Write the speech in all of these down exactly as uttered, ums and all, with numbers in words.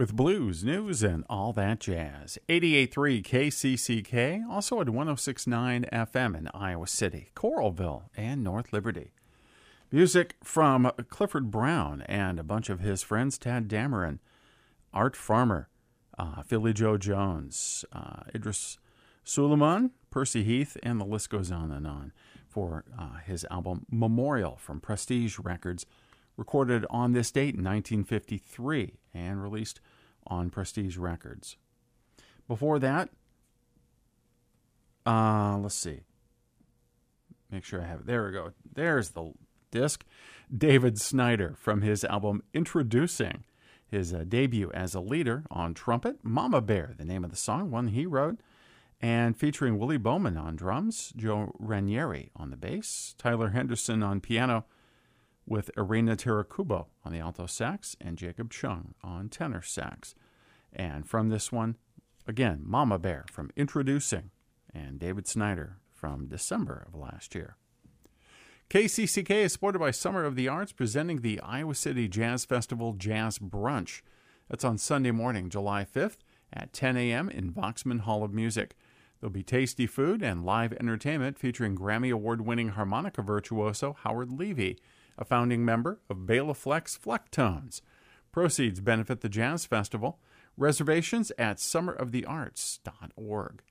with blues, news, and all that jazz. eighty-eight point three K C C K, also at one oh six point nine F M in Iowa City, Coralville, and North Liberty. Music from Clifford Brown and a bunch of his friends, Tad Dameron, Art Farmer, uh, Philly Joe Jones, uh, Idris Suleiman, Percy Heath, and the list goes on and on for uh, his album Memorial from Prestige Records, recorded on this date in nineteen fifty-three and released on Prestige Records. Before that, uh, let's see. Make sure I have it. There we go. There's the disc. David Snyder from his album Introducing, his uh, debut as a leader on trumpet. Mama Bear, the name of the song, one he wrote, and featuring Willie Bowman on drums, Joe Ranieri on the bass, Tyler Henderson on piano, with Irina Terakubo on the alto sax, and Jacob Chung on tenor sax. And from this one, again, Mama Bear from Introducing, and David Snyder from December of last year. K C C K is supported by Summer of the Arts, presenting the Iowa City Jazz Festival Jazz Brunch. That's on Sunday morning, July fifth at ten a.m. in Voxman Hall of Music. There'll be tasty food and live entertainment featuring Grammy Award-winning harmonica virtuoso Howard Levy, a founding member of Bela Fleck's Flecktones. Proceeds benefit the Jazz Festival. Reservations at summer of the arts dot org.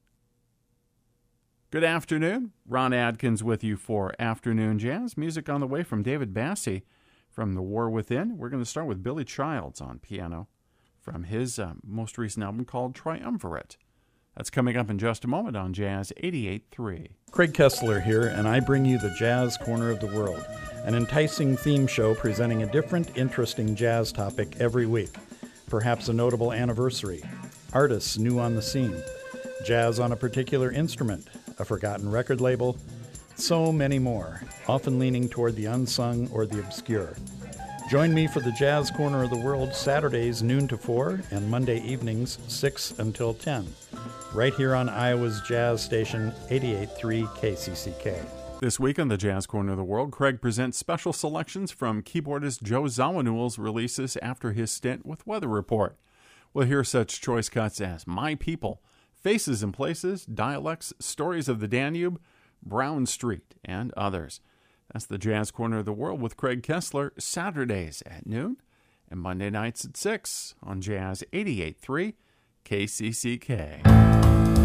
Good afternoon. Ron Adkins with you for Afternoon Jazz. Music on the way from David Bassie from The War Within. We're going to start with Billy Childs on piano from his uh, most recent album called Triumvirate. That's coming up in just a moment on Jazz eighty-eight point three. Craig Kessler here, and I bring you the Jazz Corner of the World, an enticing theme show presenting a different, interesting jazz topic every week. Perhaps a notable anniversary, artists new on the scene, jazz on a particular instrument, a forgotten record label, so many more, often leaning toward the unsung or the obscure. Join me for the Jazz Corner of the World Saturdays noon to four and Monday evenings six until ten, right here on Iowa's jazz station eighty-eight point three K C C K. This week on the Jazz Corner of the World, Craig presents special selections from keyboardist Joe Zawinul's releases after his stint with Weather Report. We'll hear such choice cuts as My People, Faces and Places, Dialects, Stories of the Danube, Brown Street, and others. That's the Jazz Corner of the World with Craig Kessler, Saturdays at noon and Monday nights at six on Jazz eighty-eight point three K C C K.